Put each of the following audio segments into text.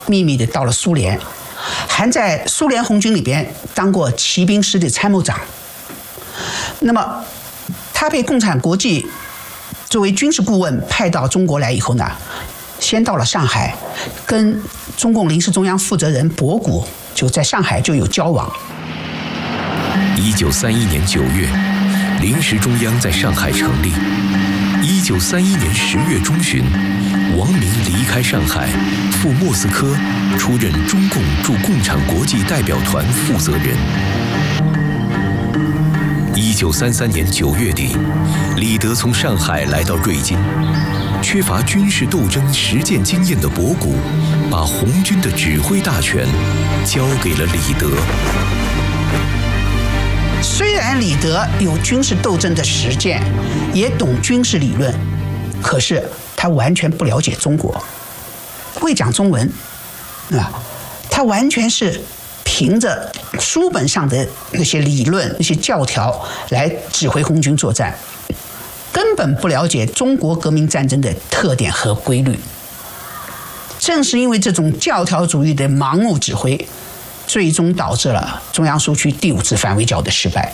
秘密的到了苏联，还在苏联红军里边当过骑兵师的参谋长。那么他被共产国际作为军事顾问派到中国来以后呢，先到了上海，跟中共临时中央负责人博古就在上海就有交往。 1931年9月，临时中央在上海成立。1931年10月中旬，王明离开上海，赴莫斯科出任中共驻共产国际代表团负责人。1933年9月底，李德从上海来到瑞金，缺乏军事斗争实践经验的博古，把红军的指挥大权交给了李德。 虽然李德有军事斗争的实践，也懂军事理论，可是他完全不了解中国，会讲中文，他完全是凭着书本上的那些理论、那些教条来指挥红军作战，根本不了解中国革命战争的特点和规律。正是因为这种教条主义的盲目指挥，最终导致了中央苏区第5次反围剿的失败。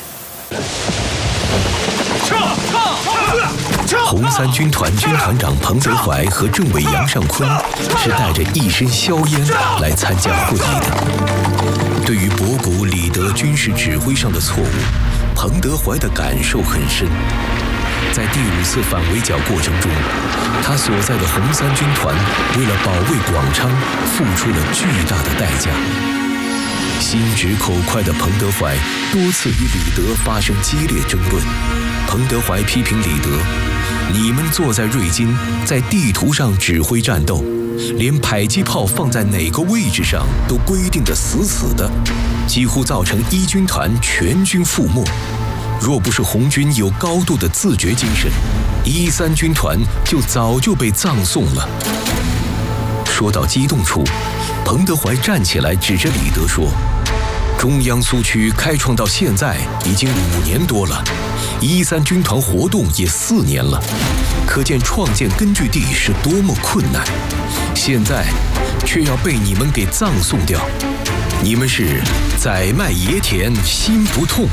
红三军团军团长彭德怀和政委杨尚昆是带着一身硝烟来参加会议的。对于博古、李德军事指挥上的错误，彭德怀的感受很深。在第5次反围剿过程中，他所在的红三军团为了保卫广昌，付出了巨大的代价。心直口快的彭德怀多次与李德发生激烈争论。彭德怀批评李德：“你们坐在瑞金，在地图上指挥战斗，连迫击炮放在哪个位置上都规定得死死的，几乎造成1军团全军覆没。若不是红军有高度的自觉精神，1、3军团就早就被葬送了。”说到激动处，彭德怀站起来指着李德说：“中央苏区开创到现在已经5年多了，1、3军团活动也4年了，可见创建根据地是多么困难。现在却要被你们给葬送掉，你们是宰卖野田心不痛。”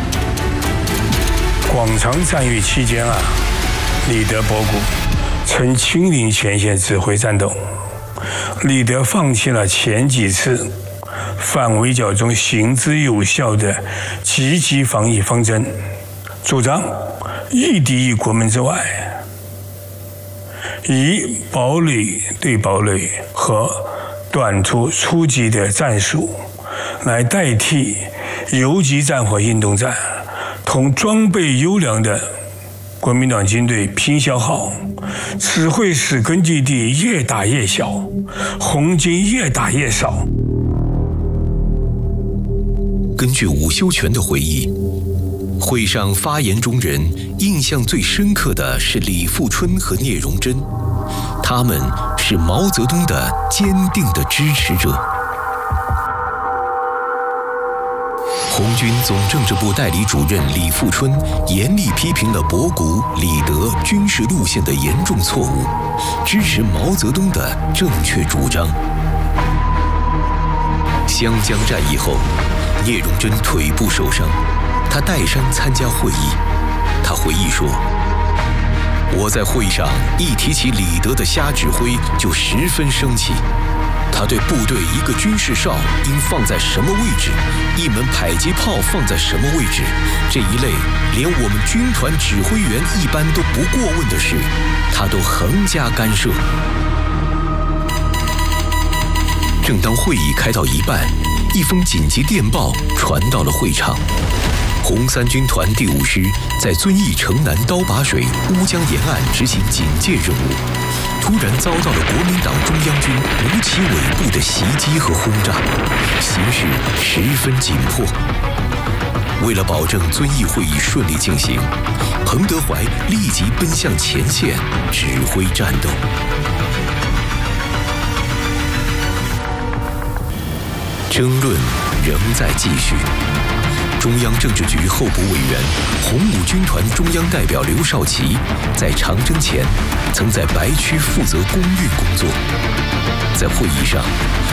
广长战役期间李德、博古曾亲临前线指挥战斗。李德放弃了前几次反围剿中行之有效的积极防疫方针，主张一敌一国门之外，以堡垒对堡垒和短途出击的战术来代替游击战或运动战，同装备优良的国民党军队拼消耗，只会使根据地越打越小，红军越打越少。 根据伍修权的回忆，会上发言中人印象最深刻的是李富春和聂荣臻，他们是毛泽东的坚定的支持者。红军总政治部代理主任李富春严厉批评了博古、李德军事路线的严重错误，支持毛泽东的正确主张。湘江战役后，聂荣臻腿部受伤，他带伤参加会议。他回忆说：“我在会上一提起李德的瞎指挥，就十分生气。他对部队一个军事哨应放在什么位置，一门迫击炮放在什么位置，这一类连我们军团指挥员一般都不过问的事，他都横加干涉。”正当会议开到一半，一封紧急电报传到了会场。红三军团第5师在遵义城南刀把水乌江沿岸执行警戒任务，突然遭到了国民党中央军无旗尾部的袭击和轰炸，形势十分紧迫。为了保证遵义会议顺利进行，彭德怀立即奔向前线指挥战斗。争论仍在继续。 中央政治局候补委员、红五军团中央代表刘少奇，在长征前曾在白区负责公运工作。在会议上，